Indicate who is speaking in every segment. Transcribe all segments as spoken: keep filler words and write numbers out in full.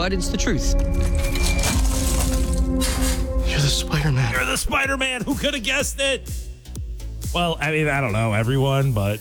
Speaker 1: word, it's the truth.
Speaker 2: You're the Spider-Man.
Speaker 3: You're the Spider-Man. Who could have guessed it? Well, I mean, I don't know, everyone, but...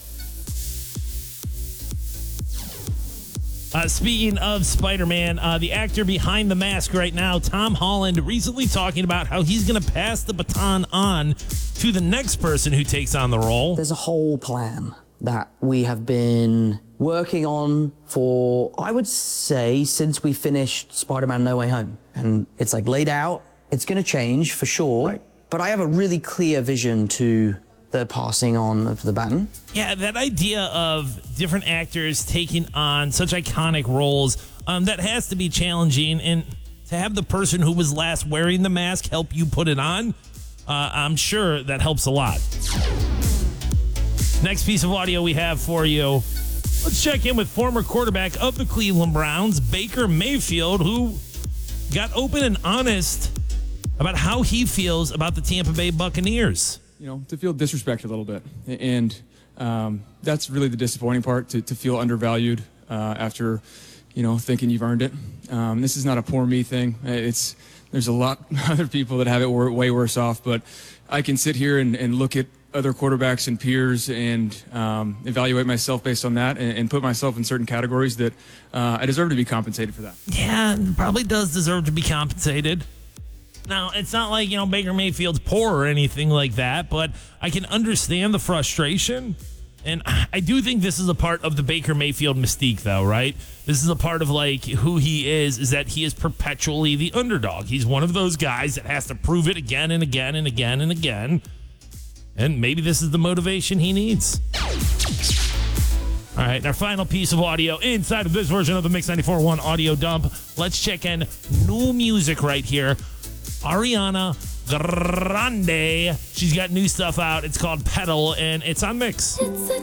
Speaker 3: Uh, speaking of Spider-Man, uh, the actor behind the mask right now, Tom Holland, recently talking about how he's going to pass the baton on to the next person who takes on the role.
Speaker 4: There's a whole plan that we have been working on for, I would say, since we finished Spider-Man No Way Home. And it's like laid out. It's going to change for sure. Right. But I have a really clear vision to the passing on of the baton.
Speaker 3: Yeah, that idea of different actors taking on such iconic roles, um, that has to be challenging. And to have the person who was last wearing the mask help you put it on, uh, I'm sure that helps a lot. Next piece of audio we have for you. Let's check in with former quarterback of the Cleveland Browns, Baker Mayfield, who got open and honest about how he feels about the Tampa Bay Buccaneers.
Speaker 5: You know, to feel disrespected a little bit. And um, that's really the disappointing part, to, to feel undervalued uh, after, you know, thinking you've earned it. Um, this is not a poor me thing. It's There's a lot of other people that have it way worse off, but I can sit here and, and look at other quarterbacks and peers and um, evaluate myself based on that and, and put myself in certain categories that uh, I deserve to be compensated for that.
Speaker 3: Yeah, probably does deserve to be compensated. Now, it's not like, you know, Baker Mayfield's poor or anything like that, but I can understand the frustration. And I do think this is a part of the Baker Mayfield mystique, though, right? This is a part of, like, who he is, is that he is perpetually the underdog. He's one of those guys that has to prove it again and again and again and again. And maybe this is the motivation he needs. All right, and our final piece of audio inside of this version of the Mix ninety-four point one audio dump. Let's check in new music right here. Ariana Grande. She's got new stuff out. It's called Pedal, and it's on Mix.
Speaker 6: It's a